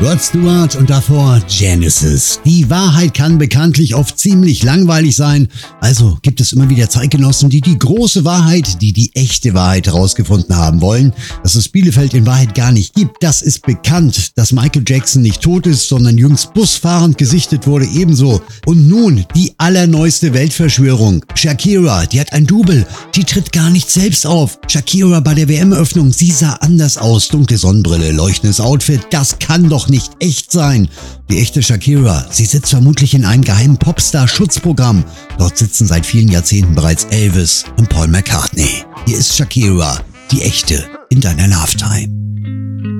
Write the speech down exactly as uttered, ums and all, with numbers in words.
Rod Stewart und davor Genesis. Die Wahrheit kann bekanntlich oft ziemlich langweilig sein, also gibt es immer wieder Zeitgenossen, die die große Wahrheit, die die echte Wahrheit herausgefunden haben wollen. Dass es Bielefeld in Wahrheit gar nicht gibt, das ist bekannt. Dass Michael Jackson nicht tot ist, sondern jüngst busfahrend gesichtet wurde, ebenso. Und nun die allerneueste Weltverschwörung. Shakira, die hat ein Double, die tritt gar nicht selbst auf. Shakira bei der W M-Öffnung, sie sah anders aus. Dunkle Sonnenbrille, leuchtendes Outfit, das kann doch nicht echt sein. Die echte Shakira, sie sitzt vermutlich in einem geheimen Popstar-Schutzprogramm. Dort sitzen seit vielen Jahrzehnten bereits Elvis und Paul McCartney. Hier ist Shakira, die echte, in deiner Lifetime.